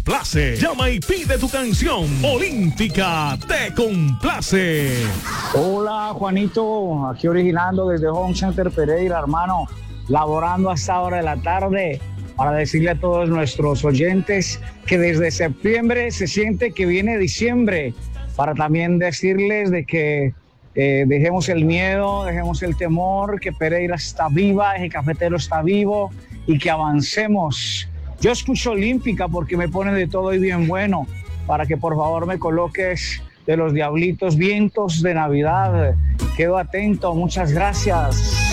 complace. Llama y pide tu canción. Olímpica te complace. Hola Juanito, aquí originando desde Home Center Pereira, hermano, laborando a esta hora de la tarde para decirle a todos nuestros oyentes que desde septiembre se siente que viene diciembre, para también decirles de que dejemos el miedo, dejemos el temor, que Pereira está viva, Eje Cafetero está vivo y que avancemos. Yo escucho Olímpica porque me pone de todo y bien bueno, para que por favor me coloques de los Diablitos, Vientos de Navidad. Quedo atento, muchas gracias.